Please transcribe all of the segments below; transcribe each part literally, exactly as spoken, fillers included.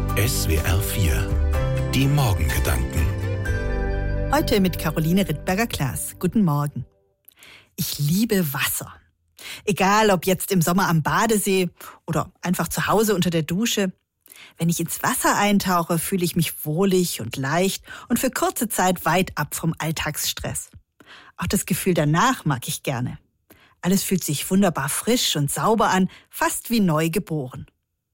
S W R vier. Die Morgengedanken. Heute mit Caroline Rittberger-Klaas. Guten Morgen. Ich liebe Wasser. Egal, ob jetzt im Sommer am Badesee oder einfach zu Hause unter der Dusche. Wenn ich ins Wasser eintauche, fühle ich mich wohlig und leicht und für kurze Zeit weit ab vom Alltagsstress. Auch das Gefühl danach mag ich gerne. Alles fühlt sich wunderbar frisch und sauber an, fast wie neu geboren.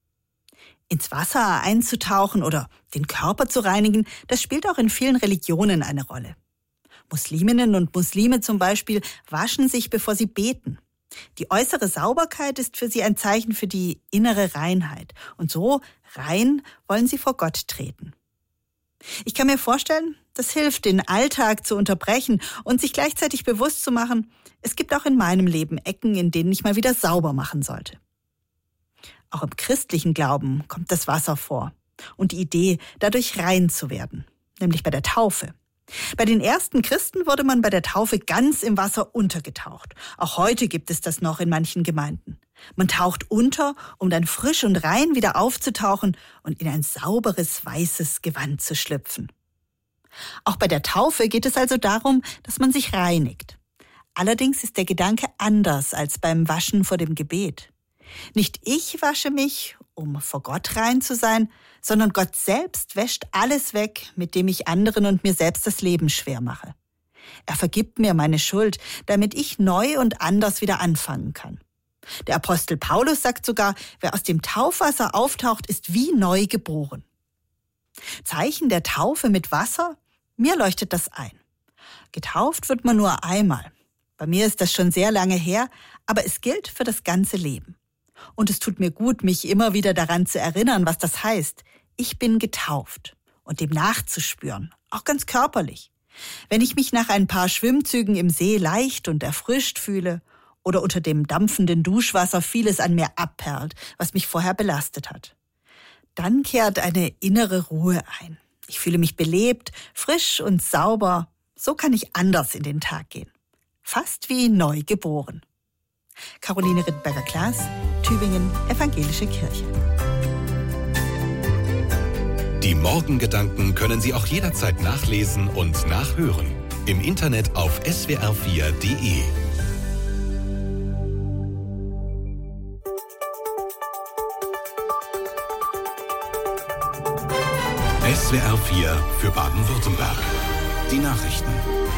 Ins Wasser einzutauchen oder den Körper zu reinigen, das spielt auch in vielen Religionen eine Rolle. Musliminnen und Muslime zum Beispiel waschen sich, bevor sie beten. Die äußere Sauberkeit ist für sie ein Zeichen für die innere Reinheit. Und so rein wollen sie vor Gott treten. Ich kann mir vorstellen, das hilft, den Alltag zu unterbrechen und sich gleichzeitig bewusst zu machen, es gibt auch in meinem Leben Ecken, in denen ich mal wieder sauber machen sollte. Auch im christlichen Glauben kommt das Wasser vor und die Idee, dadurch rein zu werden, nämlich bei der Taufe. Bei den ersten Christen wurde man bei der Taufe ganz im Wasser untergetaucht. Auch heute gibt es das noch in manchen Gemeinden. Man taucht unter, um dann frisch und rein wieder aufzutauchen und in ein sauberes, weißes Gewand zu schlüpfen. Auch bei der Taufe geht es also darum, dass man sich reinigt. Allerdings ist der Gedanke anders als beim Waschen vor dem Gebet. Nicht ich wasche mich, um vor Gott rein zu sein, sondern Gott selbst wäscht alles weg, mit dem ich anderen und mir selbst das Leben schwer mache. Er vergibt mir meine Schuld, damit ich neu und anders wieder anfangen kann. Der Apostel Paulus sagt sogar, wer aus dem Taufwasser auftaucht, ist wie neu geboren. Zeichen der Taufe mit Wasser? Mir leuchtet das ein. Getauft wird man nur einmal. Bei mir ist das schon sehr lange her, aber es gilt für das ganze Leben. Und es tut mir gut, mich immer wieder daran zu erinnern, was das heißt. Ich bin getauft und dem nachzuspüren, auch ganz körperlich. Wenn ich mich nach ein paar Schwimmzügen im See leicht und erfrischt fühle oder unter dem dampfenden Duschwasser vieles an mir abperlt, was mich vorher belastet hat, dann kehrt eine innere Ruhe ein. Ich fühle mich belebt, frisch und sauber. So kann ich anders in den Tag gehen. Fast wie neu geboren. Caroline Rittberger-Klaas, Tübingen, Evangelische Kirche. Die Morgengedanken können Sie auch jederzeit nachlesen und nachhören. Im Internet auf S W R vier Punkt de. S W R vier für Baden-Württemberg. Die Nachrichten.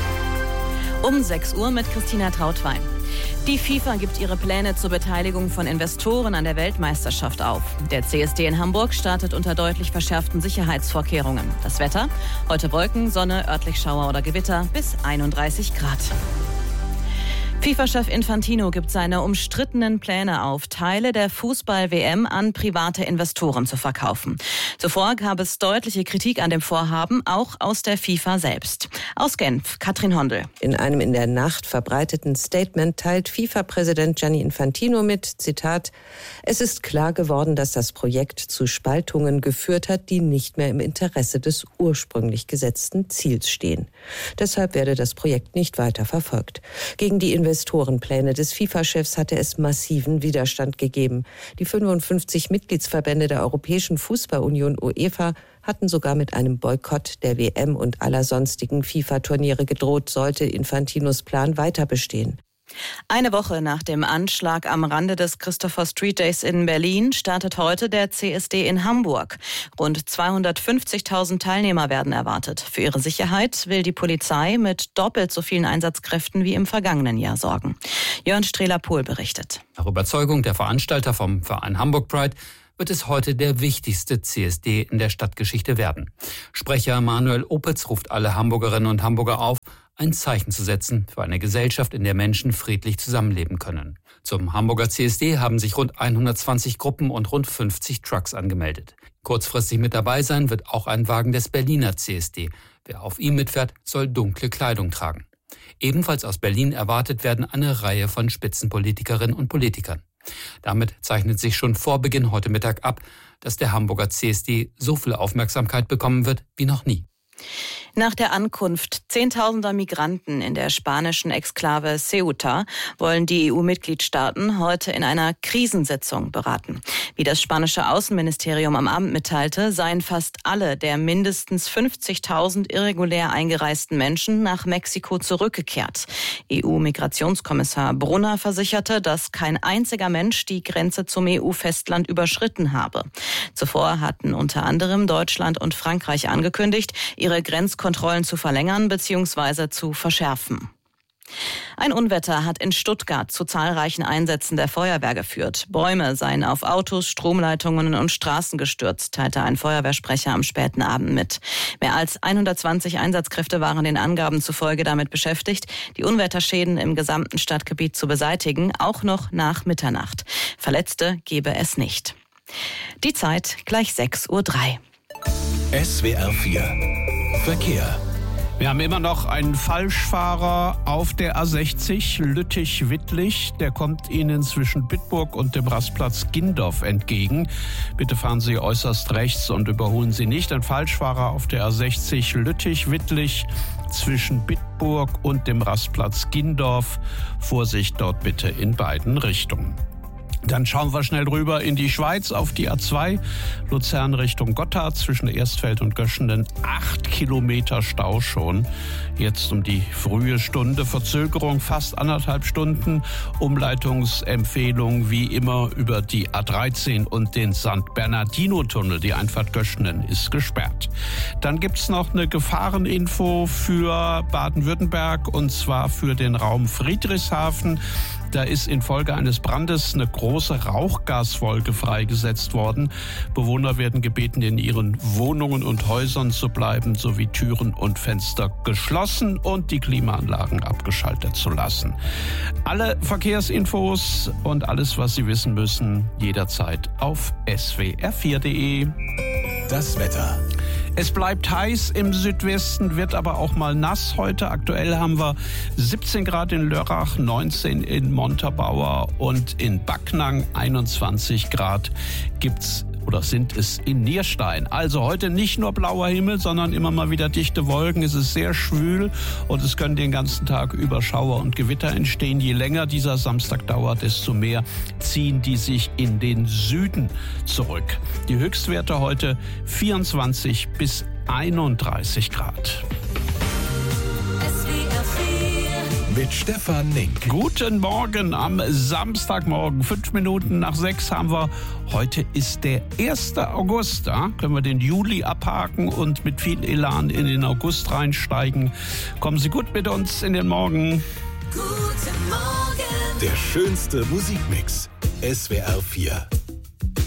Um sechs Uhr mit Christina Trautwein. Die FIFA gibt ihre Pläne zur Beteiligung von Investoren an der Weltmeisterschaft auf. Der C S D in Hamburg startet unter deutlich verschärften Sicherheitsvorkehrungen. Das Wetter? Heute Wolken, Sonne, örtlich Schauer oder Gewitter bis einunddreißig Grad. FIFA-Chef Infantino gibt seine umstrittenen Pläne auf, Teile der Fußball-W M an private Investoren zu verkaufen. Zuvor gab es deutliche Kritik an dem Vorhaben, auch aus der FIFA selbst. Aus Genf, Katrin Hondel. In einem in der Nacht verbreiteten Statement teilt FIFA-Präsident Gianni Infantino mit, Zitat, es ist klar geworden, dass das Projekt zu Spaltungen geführt hat, die nicht mehr im Interesse des ursprünglich gesetzten Ziels stehen. Deshalb werde das Projekt nicht weiter verfolgt. Gegen die Investorenpläne des FIFA-Chefs hatte es massiven Widerstand gegeben. Die fünfundfünfzig Mitgliedsverbände der Europäischen Fußballunion UEFA hatten sogar mit einem Boykott der W M und aller sonstigen FIFA-Turniere gedroht, sollte Infantinos Plan weiter bestehen. Eine Woche nach dem Anschlag am Rande des Christopher Street Days in Berlin startet heute der C S D in Hamburg. Rund zweihundertfünfzigtausend Teilnehmer werden erwartet. Für ihre Sicherheit will die Polizei mit doppelt so vielen Einsatzkräften wie im vergangenen Jahr sorgen. Jörn Strehler-Pohl berichtet. Nach Überzeugung der Veranstalter vom Verein Hamburg Pride wird es heute der wichtigste C S D in der Stadtgeschichte werden. Sprecher Manuel Opitz ruft alle Hamburgerinnen und Hamburger auf, ein Zeichen zu setzen für eine Gesellschaft, in der Menschen friedlich zusammenleben können. Zum Hamburger C S D haben sich rund hundertzwanzig Gruppen und rund fünfzig Trucks angemeldet. Kurzfristig mit dabei sein wird auch ein Wagen des Berliner C S D. Wer auf ihm mitfährt, soll dunkle Kleidung tragen. Ebenfalls aus Berlin erwartet werden eine Reihe von Spitzenpolitikerinnen und Politikern. Damit zeichnet sich schon vor Beginn heute Mittag ab, dass der Hamburger C S D so viel Aufmerksamkeit bekommen wird wie noch nie. Nach der Ankunft zehntausender Migranten in der spanischen Exklave Ceuta wollen die E U-Mitgliedstaaten heute in einer Krisensitzung beraten. Wie das spanische Außenministerium am Abend mitteilte, seien fast alle der mindestens fünfzigtausend irregulär eingereisten Menschen nach Mexiko zurückgekehrt. E U-Migrationskommissar Brunner versicherte, dass kein einziger Mensch die Grenze zum E U-Festland überschritten habe. Zuvor hatten unter anderem Deutschland und Frankreich angekündigt, ihre Grenzkontrollen zu verlängern bzw. zu verschärfen. Ein Unwetter hat in Stuttgart zu zahlreichen Einsätzen der Feuerwehr geführt. Bäume seien auf Autos, Stromleitungen und Straßen gestürzt, teilte ein Feuerwehrsprecher am späten Abend mit. Mehr als hundertzwanzig Einsatzkräfte waren den Angaben zufolge damit beschäftigt, die Unwetterschäden im gesamten Stadtgebiet zu beseitigen, auch noch nach Mitternacht. Verletzte gebe es nicht. Die Zeit gleich sechs Uhr drei. S W R vier Verkehr. Wir haben immer noch einen Falschfahrer auf der A sechzig Lüttich-Wittlich. Der kommt Ihnen zwischen Bitburg und dem Rastplatz Gindorf entgegen. Bitte fahren Sie äußerst rechts und überholen Sie nicht. Ein Falschfahrer auf der A sechzig Lüttich-Wittlich zwischen Bitburg und dem Rastplatz Gindorf. Vorsicht dort bitte in beiden Richtungen. Dann schauen wir schnell rüber in die Schweiz auf die A zwei, Luzern Richtung Gotthard zwischen Erstfeld und Göschenen. Acht Kilometer Stau schon. Jetzt um die frühe Stunde. Verzögerung fast anderthalb Stunden. Umleitungsempfehlung wie immer über die A dreizehn und den Sankt Bernardino-Tunnel. Die Einfahrt Göschenen ist gesperrt. Dann gibt's noch eine Gefahreninfo für Baden-Württemberg und zwar für den Raum Friedrichshafen. Da ist infolge eines Brandes eine große Rauchgaswolke freigesetzt worden. Bewohner werden gebeten, in ihren Wohnungen und Häusern zu bleiben, sowie Türen und Fenster geschlossen und die Klimaanlagen abgeschaltet zu lassen. Alle Verkehrsinfos und alles, was Sie wissen müssen, jederzeit auf S W R vier punkt de. Das Wetter. Es bleibt heiß im Südwesten, wird aber auch mal nass heute. Aktuell haben wir siebzehn Grad in Lörrach, neunzehn in Montabaur und in Backnang, einundzwanzig Grad gibt's oder sind es in Nierstein. Also heute nicht nur blauer Himmel, sondern immer mal wieder dichte Wolken. Es ist sehr schwül und es können den ganzen Tag über Schauer und Gewitter entstehen. Je länger dieser Samstag dauert, desto mehr ziehen die sich in den Süden zurück. Die Höchstwerte heute vierundzwanzig bis einunddreißig Grad. Mit Stefan Nink. Guten Morgen am Samstagmorgen. Fünf Minuten nach sechs haben wir. Heute ist der erste August. Ja? Können wir den Juli abhaken und mit viel Elan in den August reinsteigen. Kommen Sie gut mit uns in den Morgen. Guten Morgen. Der schönste Musikmix. S W R vier.